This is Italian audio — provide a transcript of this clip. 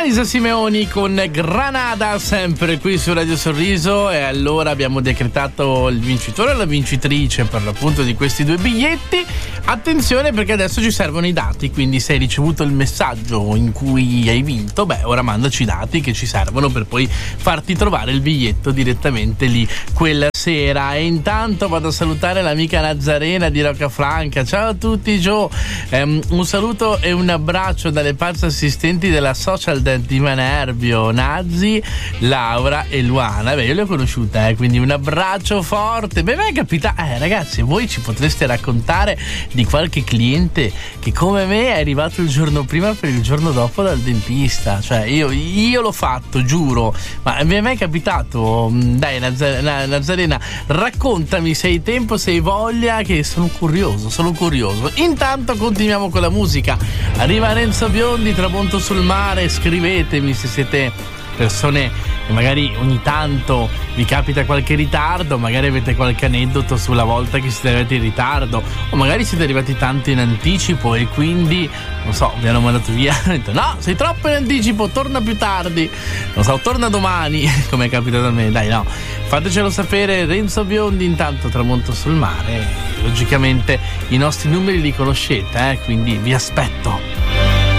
Elisa Simeoni con Granada, sempre qui su Radio Sorriso. E allora abbiamo decretato il vincitore e la vincitrice per l'appunto di questi 2 biglietti. Attenzione, perché adesso ci servono i dati, quindi se hai ricevuto il messaggio in cui hai vinto, ora mandaci i dati che ci servono per poi farti trovare il biglietto direttamente lì quella sera. E intanto vado a salutare l'amica Nazarena di Roccafranca. Ciao a tutti, Gio. Un saluto e un abbraccio dalle pazze assistenti della Social Dent di Manerbio, Nazzi, Laura e Luana. Io le ho conosciute, quindi un abbraccio forte. Mi è capitato, ragazzi, voi ci potreste raccontare di qualche cliente che come me è arrivato il giorno prima per il giorno dopo dal dentista. Cioè io l'ho fatto, giuro. Ma mi è mai capitato? Dai, Nazarena, raccontami se hai tempo, se hai voglia, che sono curioso. Intanto continuiamo con la musica. Arriva Renzo Biondi, Tramonto sul mare. Scrivetemi se siete persone che magari ogni tanto vi capita qualche ritardo, magari avete qualche aneddoto sulla volta che siete arrivati in ritardo, o magari siete arrivati tanto in anticipo e quindi, non so, vi hanno mandato via, no, sei troppo in anticipo, torna più tardi, non so, torna domani, come è capitato a me. Dai, no, fatecelo sapere. Renzo Biondi, intanto Tramonto sul mare. Logicamente i nostri numeri li conoscete, quindi vi aspetto.